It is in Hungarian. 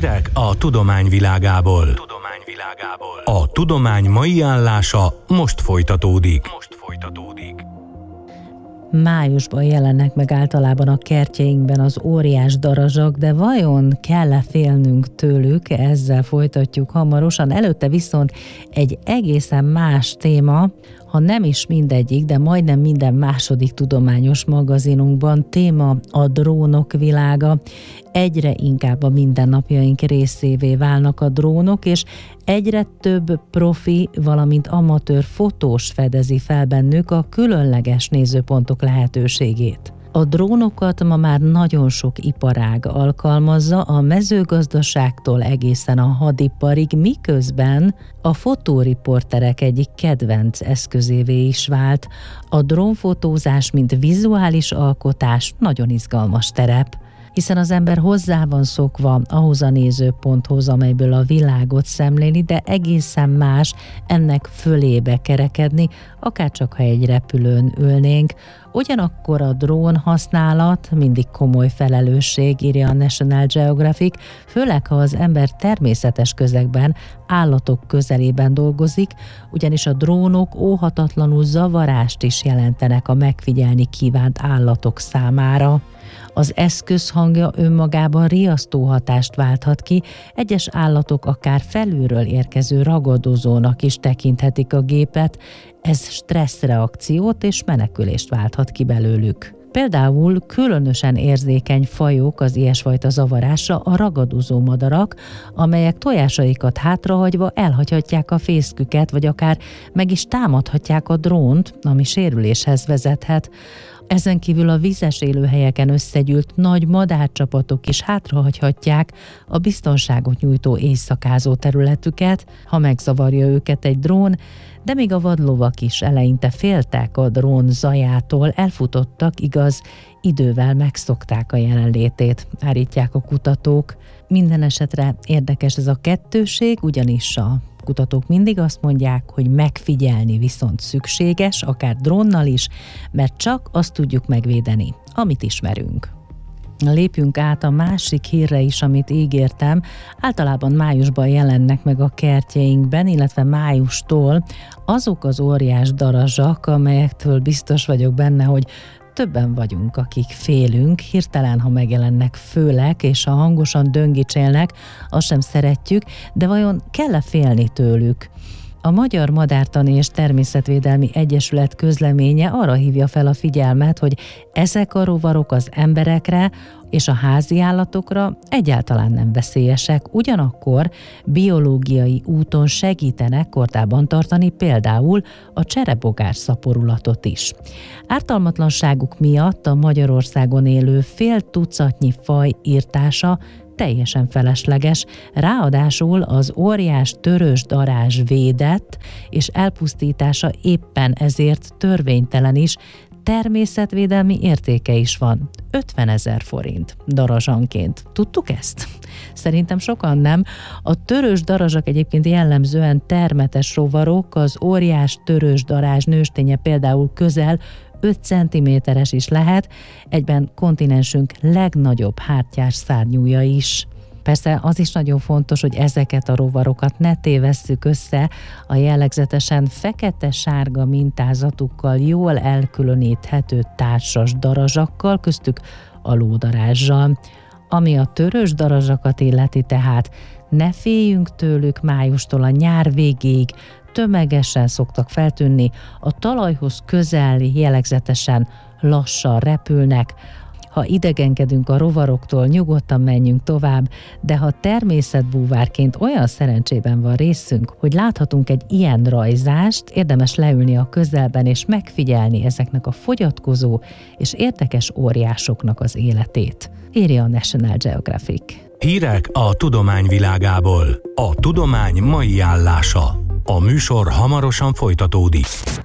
Hírek a tudomány világából. A tudomány mai állása most folytatódik. Májusban jelennek meg általában a kertjeinkben az óriás darazsak, de vajon kell-e félnünk tőlük? Ezzel folytatjuk hamarosan. Előtte viszont egy egészen más téma, ha nem is mindegyik, de majdnem minden második tudományos magazinunkban téma a drónok világa. Egyre inkább a mindennapjaink részévé válnak a drónok, és egyre több profi, valamint amatőr fotós fedezi fel bennük a különleges nézőpontok lehetőségét. A drónokat ma már nagyon sok iparág alkalmazza, a mezőgazdaságtól egészen a hadiparig, miközben a fotóriporterek egyik kedvenc eszközévé is vált. A drónfotózás, mint vizuális alkotás nagyon izgalmas terep, hiszen az ember hozzá van szokva ahhoz a nézőponthoz, amelyből a világot szemléli, de egészen más ennek fölébe kerekedni, akárcsak ha egy repülőn ülnénk. Ugyanakkor a drón használat mindig komoly felelősség, írja a National Geographic, főleg ha az ember természetes közegben, állatok közelében dolgozik, ugyanis a drónok óhatatlanul zavarást is jelentenek a megfigyelni kívánt állatok számára. Az eszköz hangja önmagában riasztó hatást válthat ki, egyes állatok akár felülről érkező ragadozónak is tekinthetik a gépet, ez stresszreakciót és menekülést válthat ki belőlük. Például különösen érzékeny fajok az ilyesfajta zavarásra a ragadozó madarak, amelyek tojásaikat hátrahagyva elhagyhatják a fészküket, vagy akár meg is támadhatják a drónt, ami sérüléshez vezethet. Ezen kívül a vízes élőhelyeken összegyűlt nagy madárcsapatok is hátrahagyhatják a biztonságot nyújtó éjszakázó területüket, ha megzavarja őket egy drón, de még a vadlovak is eleinte féltek a drón zajától, elfutottak, igaz, idővel megszokták a jelenlétét, állítják a kutatók. Minden esetre érdekes ez a kettőség, ugyanis a kutatók mindig azt mondják, hogy megfigyelni viszont szükséges, akár drónnal is, mert csak azt tudjuk megvédeni, amit ismerünk. Lépjünk át a másik hírre is, amit ígértem. Általában májusban jelennek meg a kertjeinkben, illetve májustól azok az óriás darazsak, amelyektől biztos vagyok benne, hogy többen vagyunk, akik félünk, hirtelen, ha megjelennek főleg, és ha hangosan döngicsélnek, azt sem szeretjük, de vajon kell-e félni tőlük? A Magyar Madártani és Természetvédelmi Egyesület közleménye arra hívja fel a figyelmet, hogy ezek a rovarok az emberekre és a házi állatokra egyáltalán nem veszélyesek, ugyanakkor biológiai úton segítenek kordában tartani például a cserebogár szaporulatot is. Ártalmatlanságuk miatt a Magyarországon élő fél tucatnyi faj írtása teljesen felesleges, ráadásul az óriás törősdarázs védett, és elpusztítása éppen ezért törvénytelen is, természetvédelmi értéke is van. 50 000 forint darazsanként. Tudtuk ezt? Szerintem sokan nem. A törős darazsak egyébként jellemzően termetes rovarok, az óriás törősdarázs nősténye például közel 5 cm-es is lehet, egyben kontinensünk legnagyobb hártyás szárnyúja is. Persze az is nagyon fontos, hogy ezeket a rovarokat ne tévesszük össze a jellegzetesen fekete-sárga mintázatukkal jól elkülöníthető társas darazsakkal, köztük a lódarázssal. Ami a törős darazsakat illeti, tehát ne féljünk tőlük, májustól a nyár végéig tömegesen szoktak feltűnni, a talajhoz közel jellegzetesen lassan repülnek. Ha idegenkedünk a rovaroktól, nyugodtan menjünk tovább, de ha természetbúvárként olyan szerencsében van részünk, hogy láthatunk egy ilyen rajzást, érdemes leülni a közelben és megfigyelni ezeknek a fogyatkozó és érdekes óriásoknak az életét, írja a National Geographic. Hírek a tudomány világából. A tudomány mai állása. A műsor hamarosan folytatódik.